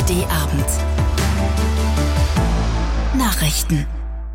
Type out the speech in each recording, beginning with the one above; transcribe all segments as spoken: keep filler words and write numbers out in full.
R D-Abend. Nachrichten.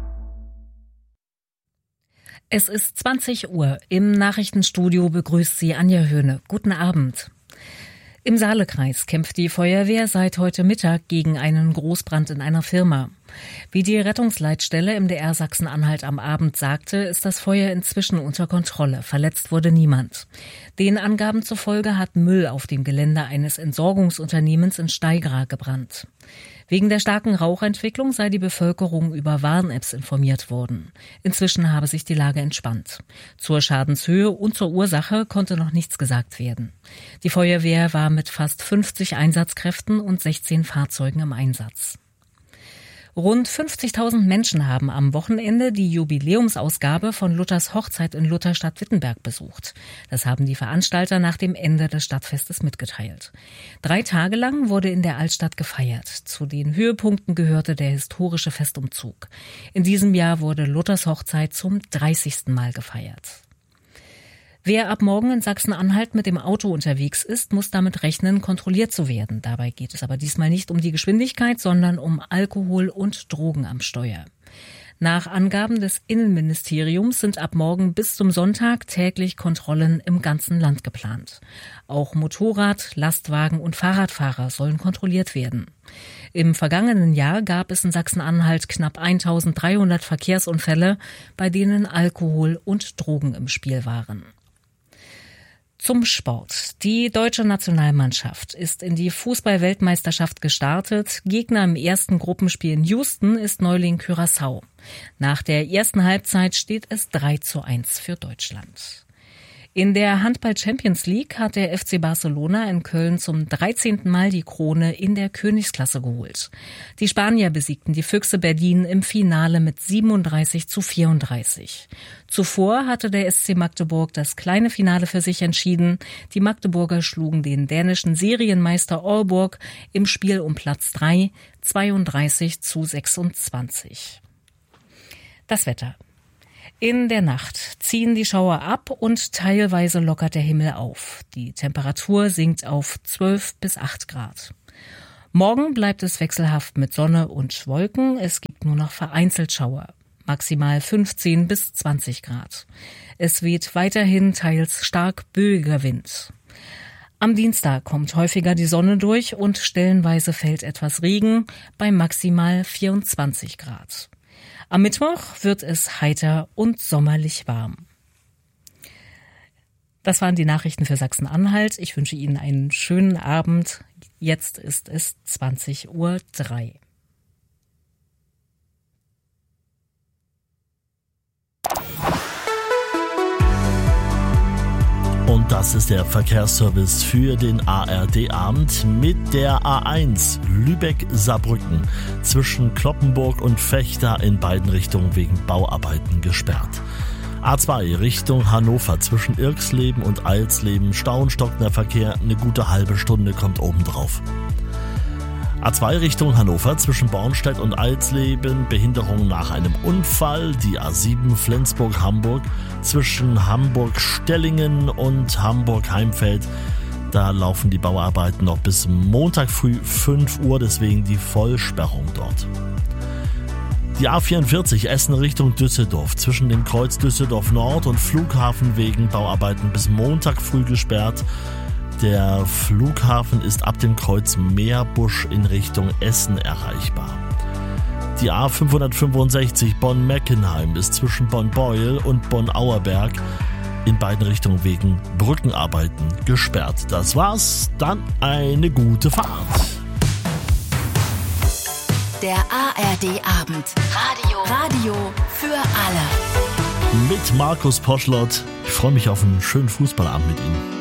Es ist zwanzig Uhr. Im Nachrichtenstudio begrüßt Sie Anja Höhne. Guten Abend. Im Saalekreis kämpft die Feuerwehr seit heute Mittag gegen einen Großbrand in einer Firma. Wie die Rettungsleitstelle M D R Sachsen-Anhalt am Abend sagte, ist das Feuer inzwischen unter Kontrolle. Verletzt wurde niemand. Den Angaben zufolge hat Müll auf dem Gelände eines Entsorgungsunternehmens in Steigra gebrannt. Wegen der starken Rauchentwicklung sei die Bevölkerung über Warn-Apps informiert worden. Inzwischen habe sich die Lage entspannt. Zur Schadenshöhe und zur Ursache konnte noch nichts gesagt werden. Die Feuerwehr war mit fast fünfzig Einsatzkräften und sechzehn Fahrzeugen im Einsatz. Rund fünfzigtausend Menschen haben am Wochenende die Jubiläumsausgabe von Luthers Hochzeit in Lutherstadt-Wittenberg besucht. Das haben die Veranstalter nach dem Ende des Stadtfestes mitgeteilt. Drei Tage lang wurde in der Altstadt gefeiert. Zu den Höhepunkten gehörte der historische Festumzug. In diesem Jahr wurde Luthers Hochzeit zum dreißigsten Mal gefeiert. Wer ab morgen in Sachsen-Anhalt mit dem Auto unterwegs ist, muss damit rechnen, kontrolliert zu werden. Dabei geht es aber diesmal nicht um die Geschwindigkeit, sondern um Alkohol und Drogen am Steuer. Nach Angaben des Innenministeriums sind ab morgen bis zum Sonntag täglich Kontrollen im ganzen Land geplant. Auch Motorrad-, Lastwagen- und Fahrradfahrer sollen kontrolliert werden. Im vergangenen Jahr gab es in Sachsen-Anhalt knapp eintausenddreihundert Verkehrsunfälle, bei denen Alkohol und Drogen im Spiel waren. Zum Sport. Die deutsche Nationalmannschaft ist in die Fußball-Weltmeisterschaft gestartet. Gegner im ersten Gruppenspiel in Houston ist Neuling Curaçao. Nach der ersten Halbzeit steht es drei zu eins für Deutschland. In der Handball-Champions League hat der F C Barcelona in Köln zum dreizehnten Mal die Krone in der Königsklasse geholt. Die Spanier besiegten die Füchse Berlin im Finale mit siebenunddreißig zu vierunddreißig. Zuvor hatte der S C Magdeburg das kleine Finale für sich entschieden. Die Magdeburger schlugen den dänischen Serienmeister Aalborg im Spiel um Platz drei zweiunddreißig zu sechsundzwanzig. Das Wetter. In der Nacht ziehen die Schauer ab und teilweise lockert der Himmel auf. Die Temperatur sinkt auf zwölf bis acht Grad. Morgen bleibt es wechselhaft mit Sonne und Wolken. Es gibt nur noch vereinzelt Schauer. Maximal fünfzehn bis zwanzig Grad. Es weht weiterhin teils stark böiger Wind. Am Dienstag kommt häufiger die Sonne durch und stellenweise fällt etwas Regen bei maximal vierundzwanzig Grad. Am Mittwoch wird es heiter und sommerlich warm. Das waren die Nachrichten für Sachsen-Anhalt. Ich wünsche Ihnen einen schönen Abend. Jetzt ist es zwanzig Uhr drei. Und das ist der Verkehrsservice für den A R D-Abend mit der A eins Lübeck-Saarbrücken zwischen Cloppenburg und Vechta in beiden Richtungen wegen Bauarbeiten gesperrt. A zwei Richtung Hannover zwischen Irxleben und Eilsleben, Stau und stockender Verkehr, eine gute halbe Stunde kommt obendrauf. A zwei Richtung Hannover zwischen Bornstedt und Eilsleben, Behinderung nach einem Unfall. Die A sieben Flensburg-Hamburg zwischen Hamburg-Stellingen und Hamburg-Heimfeld. Da laufen die Bauarbeiten noch bis Montag früh fünf Uhr, deswegen die Vollsperrung dort. Die A vierundvierzig Essen Richtung Düsseldorf zwischen dem Kreuz Düsseldorf Nord und Flughafen wegen Bauarbeiten bis Montag früh gesperrt. Der Flughafen ist ab dem Kreuz Meerbusch in Richtung Essen erreichbar. Die A fünfhundertfünfundsechzig Bonn-Meckenheim ist zwischen Bonn-Beuel und Bonn-Auerberg in beiden Richtungen wegen Brückenarbeiten gesperrt. Das war's, dann eine gute Fahrt. Der A R D-Abend. Radio. Radio für alle. Mit Markus Poschlott. Ich freue mich auf einen schönen Fußballabend mit Ihnen.